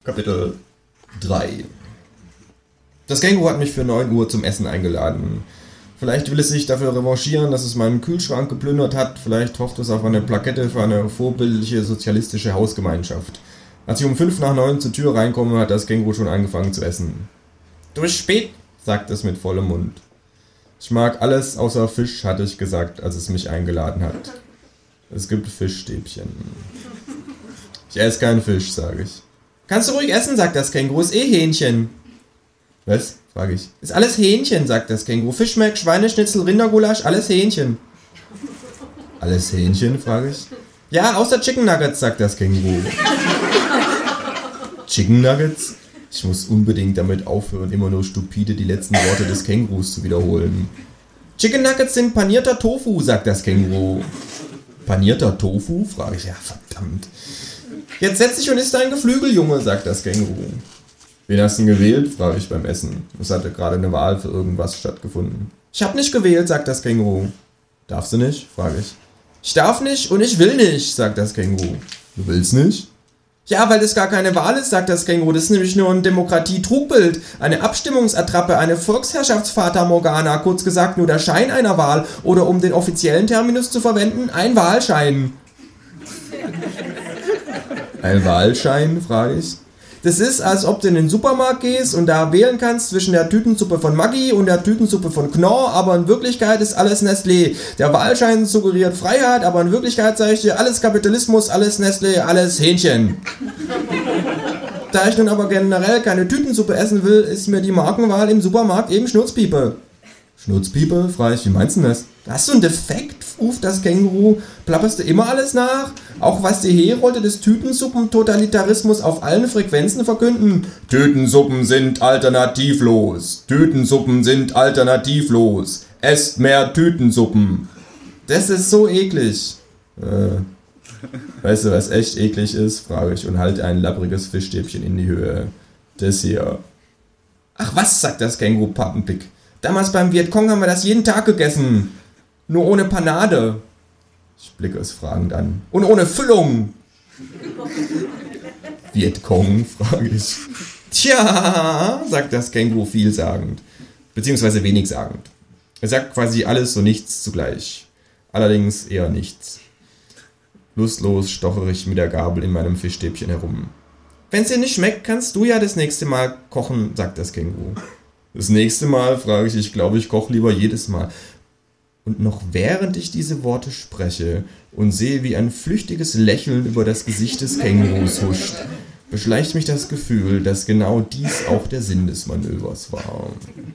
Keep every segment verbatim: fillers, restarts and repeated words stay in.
Kapitel drei. Das Känguru hat mich für neun Uhr zum Essen eingeladen. Vielleicht will es sich dafür revanchieren, dass es meinen Kühlschrank geplündert hat. Vielleicht hofft es auf eine Plakette für eine vorbildliche sozialistische Hausgemeinschaft. Als ich um fünf nach neun zur Tür reinkomme, hat das Känguru schon angefangen zu essen. Du bist spät, sagt es mit vollem Mund. Ich mag alles außer Fisch, hatte ich gesagt, als es mich eingeladen hat. Es gibt Fischstäbchen. Ich esse keinen Fisch, sage ich. Kannst du ruhig essen, sagt das Känguru, ist eh Hähnchen. Was? Frage ich. Ist alles Hähnchen, sagt das Känguru. Fischmeck, Schweineschnitzel, Rindergulasch, alles Hähnchen. Alles Hähnchen, frage ich. Ja, außer Chicken Nuggets, sagt das Känguru. Chicken Nuggets? Ich muss unbedingt damit aufhören, immer nur stupide die letzten Worte des Kängurus zu wiederholen. Chicken Nuggets sind panierter Tofu, sagt das Känguru. Panierter Tofu? Frage ich. Ja, verdammt. Jetzt setz dich und isst dein Geflügel, Junge, sagt das Känguru. Wen hast du denn gewählt? Frage ich beim Essen. Es hatte gerade eine Wahl für irgendwas stattgefunden. Ich hab nicht gewählt, sagt das Känguru. Darfst du nicht? Frage ich. Ich darf nicht und ich will nicht, sagt das Känguru. Du willst nicht? Ja, weil das gar keine Wahl ist, sagt das Känguru. Das ist nämlich nur ein Demokratie-Trugbild, eine Abstimmungsattrappe, eine Volksherrschaftsfata Morgana, kurz gesagt nur der Schein einer Wahl oder um den offiziellen Terminus zu verwenden, ein Wahlschein. Ein Wahlschein, frage ich. Das ist, als ob du in den Supermarkt gehst und da wählen kannst zwischen der Tütensuppe von Maggi und der Tütensuppe von Knorr, aber in Wirklichkeit ist alles Nestlé. Der Wahlschein suggeriert Freiheit, aber in Wirklichkeit sage ich dir, alles Kapitalismus, alles Nestlé, alles Hähnchen. Da ich nun aber generell keine Tütensuppe essen will, ist mir die Markenwahl im Supermarkt eben Schnurzpiepe. Schnurzpiepe? Frage ich, wie meinst du das? Hast du einen Defekt? Ruft das Känguru. Plapperst du immer alles nach? Auch was die Herolde des Tütensuppen-Totalitarismus auf allen Frequenzen verkünden? Tütensuppen sind alternativlos. Tütensuppen sind alternativlos. Esst mehr Tütensuppen. Das ist so eklig. Äh, weißt du, was echt eklig ist? Frage ich und halte ein labbriges Fischstäbchen in die Höhe. Das hier. Ach was, sagt das Känguru Pappenpick. Damals beim Vietcong haben wir das jeden Tag gegessen. Nur ohne Panade. Ich blicke es fragend an. Und ohne Füllung. Vietcong, frage ich. Tja, sagt das Känguru vielsagend. Beziehungsweise wenig-sagend. Er sagt quasi alles und nichts zugleich. Allerdings eher nichts. Lustlos stochere ich mit der Gabel in meinem Fischstäbchen herum. Wenn's dir nicht schmeckt, kannst du ja das nächste Mal kochen, sagt das Känguru. Das nächste Mal, frage ich, ich glaube, ich koche lieber jedes Mal. Und noch während ich diese Worte spreche und sehe, wie ein flüchtiges Lächeln über das Gesicht des Kängurus huscht, beschleicht mich das Gefühl, dass genau dies auch der Sinn des Manövers war.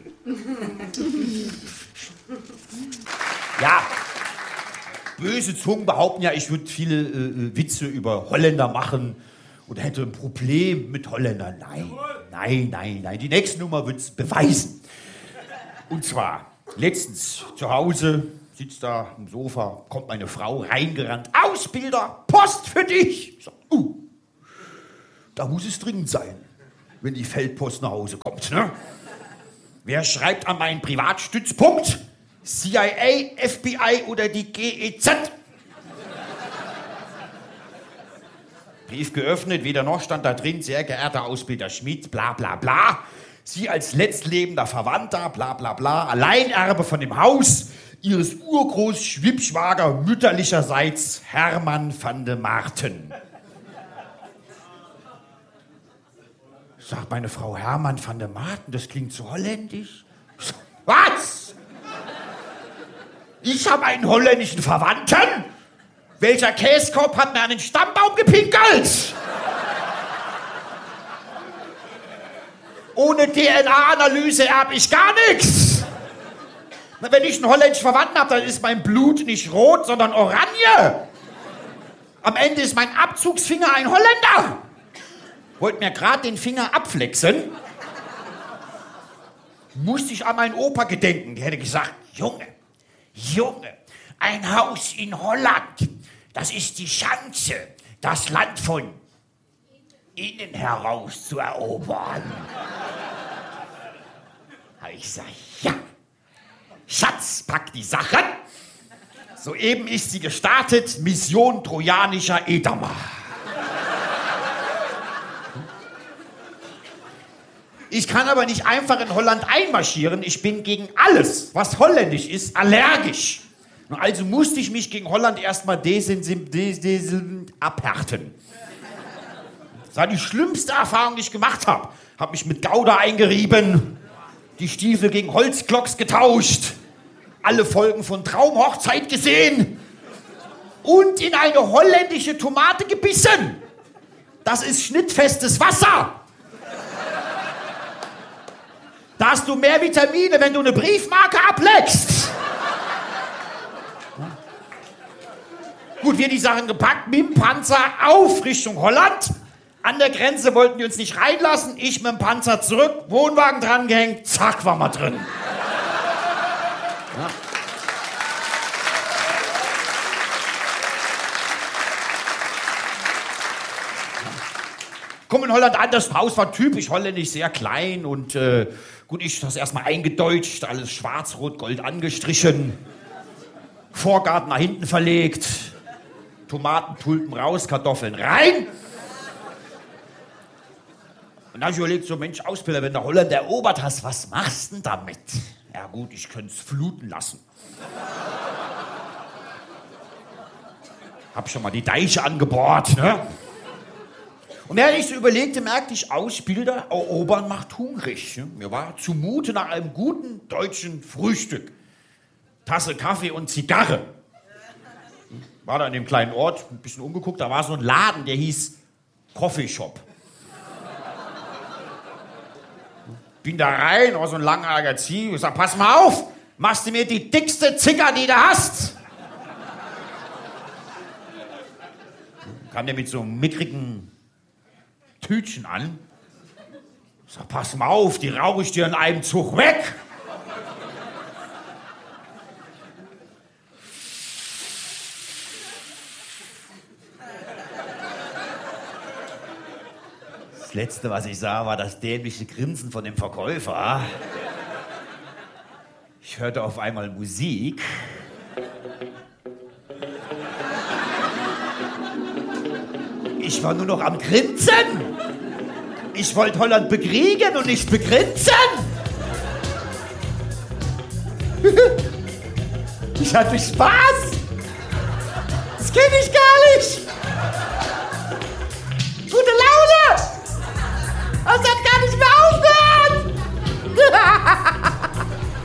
Ja, böse Zungen behaupten ja, ich würde viele äh, Witze über Holländer machen oder hätte ein Problem mit Holländern. Nein, nein, nein, nein. Die nächste Nummer wird es beweisen. Und zwar, letztens zu Hause, sitzt da im Sofa, kommt meine Frau reingerannt. Ausbilder, Post für dich. Ich sag, uh, da muss es dringend sein, wenn die Feldpost nach Hause kommt. Ne? Wer schreibt an meinen Privatstützpunkt? C I A, F B I oder die G E Z? Brief geöffnet, weder noch stand da drin, sehr geehrter Ausbilder Schmidt, bla bla bla. Sie als letztlebender Verwandter, bla bla bla, Alleinerbe von dem Haus Ihres Urgroßschwibschwager mütterlicherseits Hermann van de Marten. Sagt meine Frau, Hermann van de Marten, das klingt so holländisch. Was? Ich habe einen holländischen Verwandten? Welcher Käskopf hat mir an den Stammbaum gepinkelt? Ohne D N A-Analyse erb ich gar nichts. Wenn ich einen holländischen Verwandten habe, dann ist mein Blut nicht rot, sondern oranje. Am Ende ist mein Abzugsfinger ein Holländer. Wollt mir gerade den Finger abflexen. Musste ich an meinen Opa gedenken. Der hätte gesagt, Junge, Junge, ein Haus in Holland, das ist die Chance, das Land von innen heraus zu erobern. Ich sag, ja. Schatz, pack die Sachen. Soeben ist sie gestartet, Mission trojanischer Edamer. Ich kann aber nicht einfach in Holland einmarschieren. Ich bin gegen alles, was holländisch ist, allergisch. Also musste ich mich gegen Holland erstmal abhärten. Das war die schlimmste Erfahrung, die ich gemacht habe. Hab mich mit Gouda eingerieben, die Stiefel gegen Holzklocks getauscht, alle Folgen von Traumhochzeit gesehen und in eine holländische Tomate gebissen. Das ist schnittfestes Wasser. Da hast du mehr Vitamine, wenn du eine Briefmarke ableckst. Gut, wir die Sachen gepackt, mit dem Panzer auf Richtung Holland. An der Grenze wollten die uns nicht reinlassen. Ich mit dem Panzer zurück, Wohnwagen dran gehängt, zack, war mal drin. Ja. Komm in Holland an, das Haus war typisch holländisch, sehr klein und äh, gut, ich das erstmal eingedeutscht, alles schwarz-rot-gold angestrichen, Vorgarten nach hinten verlegt, Tomaten, Tulpen raus, Kartoffeln rein. Und dann habe ich überlegt, so Mensch, Ausbilder, wenn du Holland erobert hast, was machst du denn damit? Ja gut, ich könnte es fluten lassen. Hab schon mal die Deiche angebohrt, ne? Und während ich so überlegte, merkte ich, Ausbilder erobern macht hungrig. Ne? Mir war zumute nach einem guten deutschen Frühstück. Tasse Kaffee und Zigarre. War da in dem kleinen Ort, ein bisschen umgeguckt, da war so ein Laden, der hieß Coffeeshop. Bin da rein, war so ein langhaariger Zieh, ich sag, pass mal auf, machst du mir die dickste Zicker, die du hast. Kam der mit so einem mickrigen Tütchen an. Ich sag, pass mal auf, die rauche ich dir in einem Zug weg. Das Letzte, was ich sah, war das dämliche Grinsen von dem Verkäufer. Ich hörte auf einmal Musik. Ich war nur noch am Grinsen. Ich wollte Holland bekriegen und nicht begrinsen. Ich hatte Spaß. Das kenne ich gar nicht. Gute Laune. Das hat gar nicht mehr aufgehört.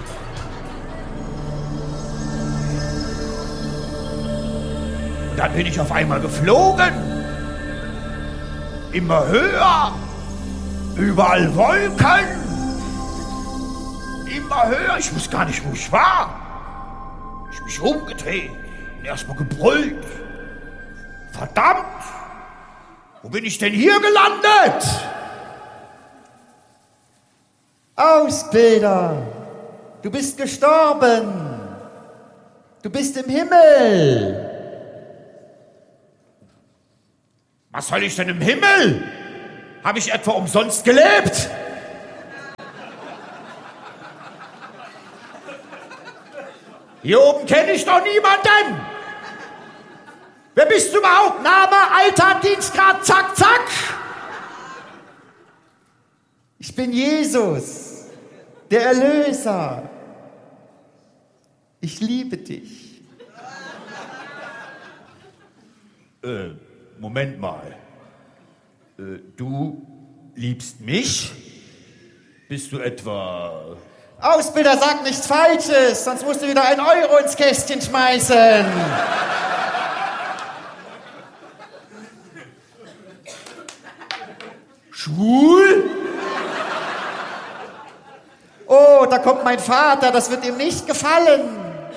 Dann bin ich auf einmal geflogen. Immer höher, überall Wolken, immer höher, ich wusste gar nicht, wo ich war. Ich hab mich umgedreht und erstmal gebrüllt. Verdammt, wo bin ich denn hier gelandet? Ausbilder, du bist gestorben, du bist im Himmel. Was soll ich denn im Himmel? Habe ich etwa umsonst gelebt? Hier oben kenne ich doch niemanden. Wer bist du überhaupt? Name, Alter, Dienstgrad, zack, zack. Ich bin Jesus, der Erlöser. Ich liebe dich. Äh. Moment mal. Äh, du liebst mich? Bist du etwa... Ausbilder, sag nichts Falsches, sonst musst du wieder einen Euro ins Kästchen schmeißen. Schwul? Oh, da kommt mein Vater, das wird ihm nicht gefallen.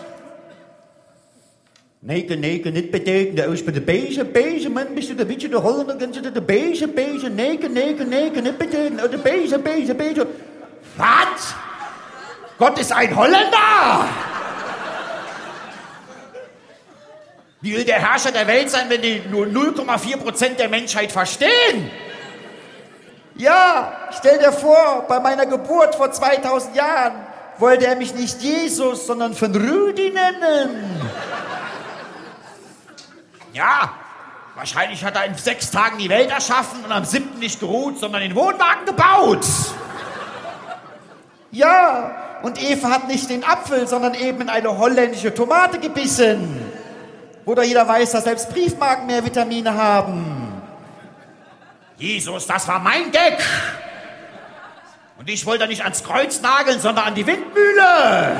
Nee, nee, niet betekenen. Ich bin der beige, beige man, bist du der Witche, der Holländer, kannst du der beige, beige, nee, nee, nee, nicht betekenen. Der beige, beige, beige. Was? Gott ist ein Holländer! Wie will der Herrscher der Welt sein, wenn die nur null Komma vier Prozent der Menschheit verstehen? Ja, stell dir vor, bei meiner Geburt vor zweitausend Jahren wollte er mich nicht Jesus, sondern von Rüdi nennen. Ja, wahrscheinlich hat er in sechs Tagen die Welt erschaffen und am siebten nicht geruht, sondern den Wohnwagen gebaut. Ja, und Eva hat nicht den Apfel, sondern eben in eine holländische Tomate gebissen. Wo doch jeder weiß, dass selbst Briefmarken mehr Vitamine haben. Jesus, das war mein Gag. Und ich wollte nicht ans Kreuz nageln, sondern an die Windmühle.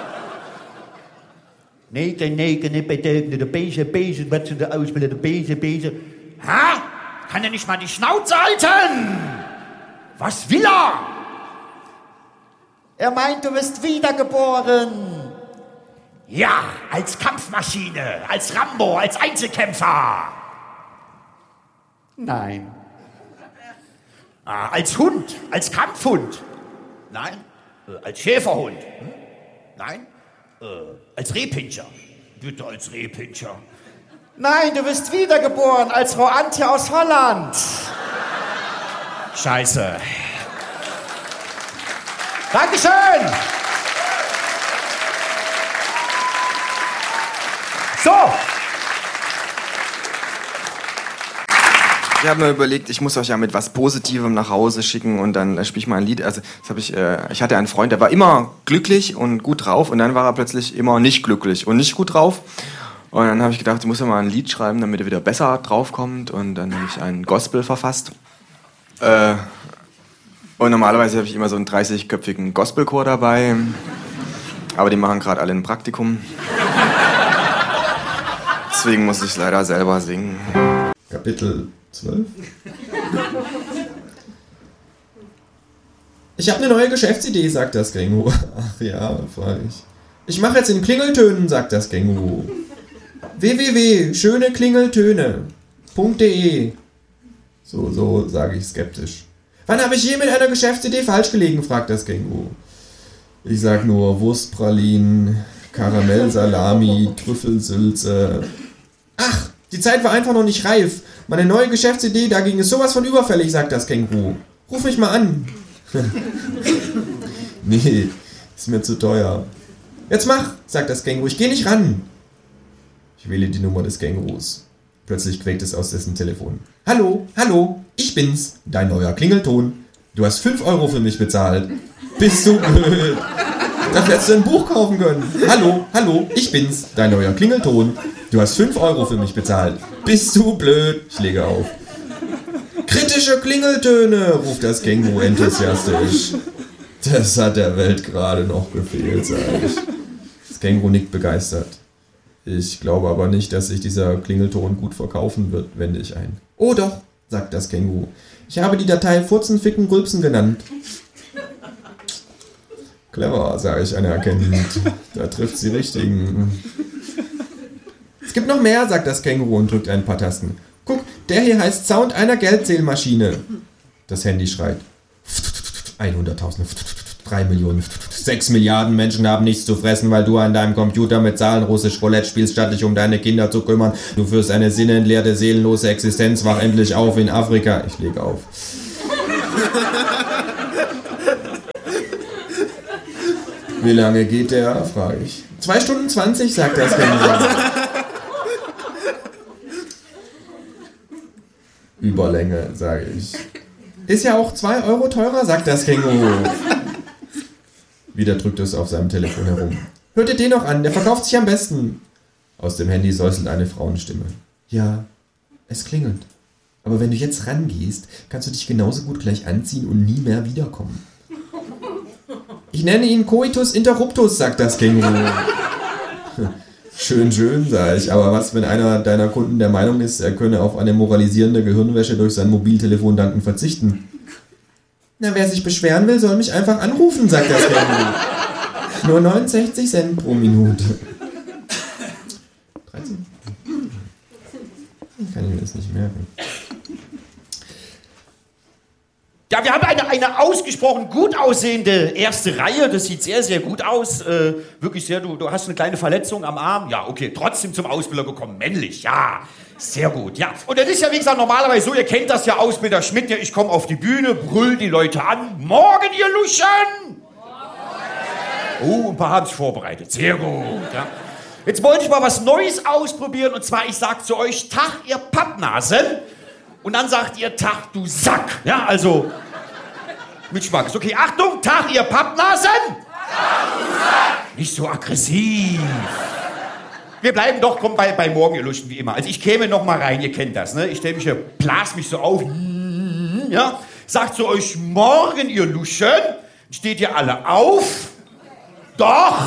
Nee, nee, nee, nee, bitte, beze, beze, was der Ausbilder, beze, beze. Ha? Kann er nicht mal die Schnauze halten? Was will er? Er meint, du bist wiedergeboren. Ja, als Kampfmaschine, als Rambo, als Einzelkämpfer. Nein. Ah, als Hund, als Kampfhund. Nein. Äh, als Schäferhund. Hm? Nein. Äh, als Rehpinscher. Bitte als Rehpinscher. Nein, du bist wiedergeboren als Frau Antje aus Holland. Scheiße. Dankeschön. So. Ich habe mir überlegt, ich muss euch ja mit was Positivem nach Hause schicken und dann äh, spiele ich mal ein Lied. Also das habe ich. Äh, ich hatte einen Freund, der war immer glücklich und gut drauf und dann war er plötzlich immer nicht glücklich und nicht gut drauf. Und dann habe ich gedacht, ich muss ja mal ein Lied schreiben, damit er wieder besser draufkommt. Und dann habe ich einen Gospel verfasst. Äh, und normalerweise habe ich immer so einen dreißigköpfigen Gospelchor dabei. Aber die machen gerade alle ein Praktikum. Deswegen muss ich leider selber singen. Kapitel zwölf. Ich habe eine neue Geschäftsidee, sagt das Känguru. Ach ja, frage ich. Ich mache jetzt in Klingeltönen, sagt das Känguru. w w w punkt schöne klingeltöne punkt d e. So, so sage ich skeptisch. Wann habe ich je mit einer Geschäftsidee falsch gelegen, fragt das Känguru. Ich sag nur Wurstpralinen, Karamellsalami, Trüffelsülze. Ach, die Zeit war einfach noch nicht reif. Meine neue Geschäftsidee, dagegen ist sowas von überfällig, sagt das Känguru. Ruf mich mal an. Nee, ist mir zu teuer. Jetzt mach, sagt das Känguru, ich geh nicht ran. Ich wähle die Nummer des Kängurus. Plötzlich quäkt es aus dessen Telefon. Hallo, hallo, ich bin's, dein neuer Klingelton. Du hast fünf Euro für mich bezahlt. Bist du blöd? Dafür hättest du ein Buch kaufen können. Hallo, hallo, ich bin's, dein neuer Klingelton. Du hast fünf Euro für mich bezahlt. Bist du blöd? Ich lege auf. Kritische Klingeltöne, ruft das Känguru enthusiastisch. Das hat der Welt gerade noch gefehlt, sage ich. Das Känguru nickt begeistert. Ich glaube aber nicht, dass sich dieser Klingelton gut verkaufen wird, wende ich ein. Oh doch, sagt das Känguru. Ich habe die Datei Furzen, Ficken, Rülpsen genannt. Clever, sage ich anerkennend. Da trifft sie Richtigen. Es gibt noch mehr, sagt das Känguru und drückt ein paar Tasten. Guck, der hier heißt Sound einer Geldzählmaschine. Das Handy schreit. hunderttausend, drei Millionen, sechs Milliarden Menschen haben nichts zu fressen, weil du an deinem Computer mit Zahlen russisch Roulette spielst, statt dich um deine Kinder zu kümmern. Du führst eine sinnentleerte, seelenlose Existenz. Wach endlich auf in Afrika. Ich lege auf. Wie lange geht der? Frage ich. Zwei Stunden zwanzig, sagt das Känguru. Überlänge, sage ich. Ist ja auch zwei Euro teurer, sagt das Känguru. Wieder drückt es auf seinem Telefon herum. Hört ihr den noch an, der verkauft sich am besten. Aus dem Handy säuselt eine Frauenstimme. Ja, es klingelt. Aber wenn du jetzt rangehst, kannst du dich genauso gut gleich anziehen und nie mehr wiederkommen. Ich nenne ihn Coitus Interruptus, sagt das Känguru. Schön, schön, sag ich. Aber was, wenn einer deiner Kunden der Meinung ist, er könne auf eine moralisierende Gehirnwäsche durch sein Mobiltelefon danken verzichten? Na, wer sich beschweren will, soll mich einfach anrufen, sagt das Känguru. Nur neunundsechzig Cent pro Minute. dreizehn? Kann ich mir das nicht merken. Ja, wir haben eine, eine ausgesprochen gut aussehende erste Reihe. Das sieht sehr, sehr gut aus. Äh, wirklich sehr, du, du hast eine kleine Verletzung am Arm. Ja, okay, trotzdem zum Ausbilder gekommen. Männlich, ja. Sehr gut, ja. Und das ist ja, wie gesagt, normalerweise so, ihr kennt das ja, Ausbilder Schmidt, ja, ich komme auf die Bühne, brüll die Leute an. Morgen, ihr Luschen! Oh, ein paar haben sich vorbereitet. Sehr gut, ja. Jetzt wollte ich mal was Neues ausprobieren. Und zwar, ich sag zu euch, Tag, ihr Pappnasen. Und dann sagt ihr, Tag, du Sack. Ja, also, Mit Schmackes. Okay, Achtung, Tag, ihr Pappnasen! Nicht so aggressiv. Wir bleiben doch, komm, bei, bei morgen, ihr Luschen, wie immer. Also ich käme noch mal rein, ihr kennt das, ne? Ich stelle mich hier, blas mich so auf, ja? Sagt zu euch, morgen, ihr Luschen, steht ihr alle auf. Doch!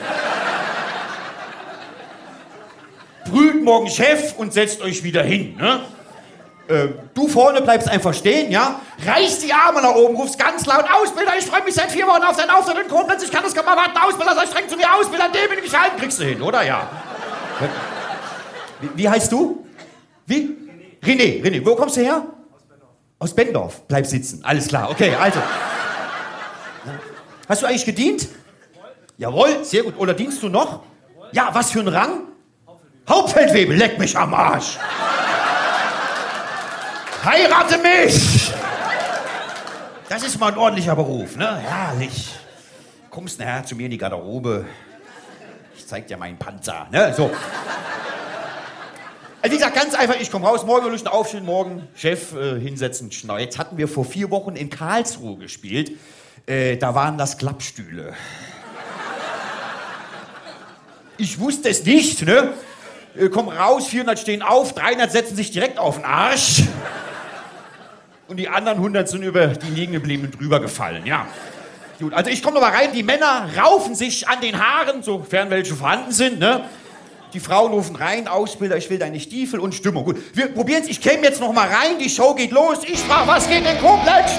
Brüht morgen Chef und setzt euch wieder hin, ne? Äh, du vorne bleibst einfach stehen, ja? Reißt die Arme nach oben, rufst ganz laut, Ausbilder, ich freue mich seit vier Wochen auf deinen Auftritt in Koblenz, ich kann das gar mal warten, Ausbilder, sei streng zu mir, Ausbilder, an dem bin ich halten, kriegst du hin, oder? Ja. Wie, wie heißt du? Wie? René. René, wo kommst du her? Aus Bendorf. Bleib sitzen, alles klar, okay, also. Hast du eigentlich gedient? Jawohl, sehr gut. Oder dienst du noch? Ja, was für ein Rang? Hauptfeldwebel, leck mich am Arsch. Heirate mich! Das ist mal ein ordentlicher Beruf, ne? Herrlich. Kommst nachher zu mir in die Garderobe. Ich zeig dir meinen Panzer, ne? So. Also wie gesagt, ganz einfach, ich komme raus, morgen Lust aufstehen, morgen Chef äh, hinsetzen, schnau. Jetzt hatten wir vor vier Wochen in Karlsruhe gespielt. Äh, da waren das Klappstühle. Ich wusste es nicht, ne? Äh, komm raus, vierhundert stehen auf, dreihundert setzen sich direkt auf den Arsch. Und die anderen hundert sind über die liegen gebliebenen drüber gefallen, ja. Gut, also ich komme noch mal rein, die Männer raufen sich an den Haaren, sofern welche vorhanden sind, ne? Die Frauen rufen rein, Ausbilder, ich will deine Stiefel und Stimmung. Gut, wir probieren es, ich käme jetzt noch mal rein, die Show geht los. Ich frage, was geht in Koblenz?